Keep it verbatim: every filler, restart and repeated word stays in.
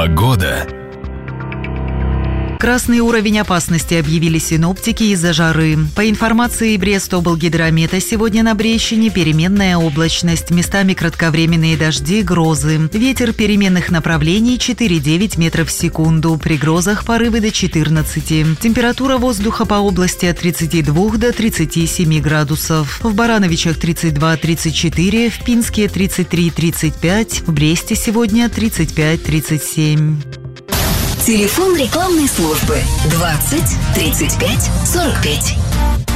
Погода. Красный уровень опасности объявили синоптики из-за жары. По информации Брест-облгидромета, сегодня на Брещине переменная облачность, местами кратковременные дожди, грозы. Ветер переменных направлений четыре-девять метров в секунду, при грозах порывы до четырнадцати. Температура воздуха по области от тридцати двух до тридцати семи градусов. В Барановичах тридцать два - тридцать четыре, в Пинске тридцать три - тридцать пять, в Бресте сегодня тридцать пять - тридцать семь. Телефон рекламной службы двадцать тридцать пять сорок пять.